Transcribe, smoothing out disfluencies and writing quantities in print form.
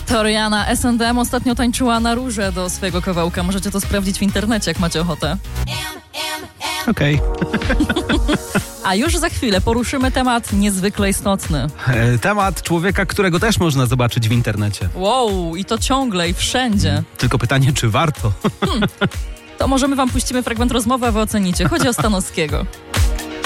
To Rihanna S&M ostatnio tańczyła na róże do swojego kawałka. Możecie to sprawdzić w internecie, jak macie ochotę. Okej. A już za chwilę poruszymy temat niezwykle istotny. Temat człowieka, którego też można zobaczyć w internecie. Wow, i to ciągle i wszędzie. Tylko pytanie, czy warto? To możemy wam puścimy fragment rozmowy, a wy ocenicie. Chodzi o Stanowskiego.